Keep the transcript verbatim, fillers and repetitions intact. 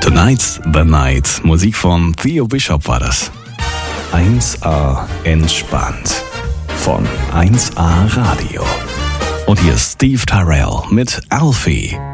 Tonight's the Night. Musik von Theo Bishop war das. eins A entspannt. Von eins A Radio. Und hier ist Steve Tyrell mit Alfie.